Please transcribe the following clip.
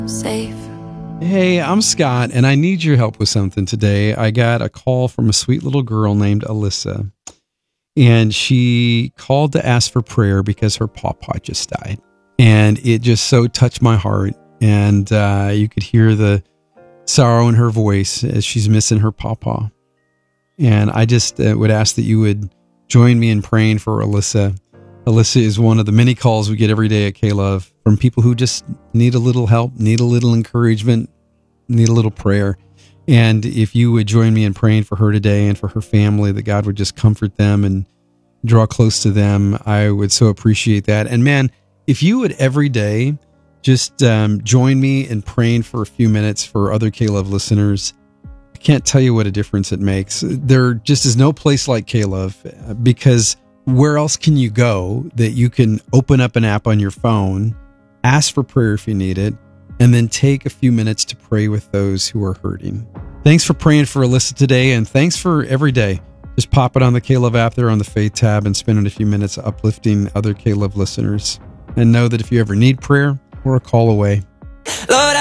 safe. Hey, I'm Scott, and I need your help with something today. I got a call from a sweet little girl named Alyssa, and she called to ask for prayer because her pawpaw just died. And it just so touched my heart, and you could hear the sorrow in her voice as she's missing her pawpaw. And I just would ask that you would join me in praying for Alyssa. Alyssa is one of the many calls we get every day at K-Love from people who just need a little help, need a little encouragement, need a little prayer. And if you would join me in praying for her today and for her family, that God would just comfort them and draw close to them, I would so appreciate that. And man, if you would every day just join me in praying for a few minutes for other K-Love listeners, I can't tell you what a difference it makes. There just is no place like K-Love, because where else can you go that you can open up an app on your phone, ask for prayer if you need it, and then take a few minutes to pray with those who are hurting. Thanks for praying for Alyssa today, and thanks for every day. Just pop it on the K-Love app there on the Faith tab and spending a few minutes uplifting other K-Love listeners. And know that if you ever need prayer, we're a call away. Lord,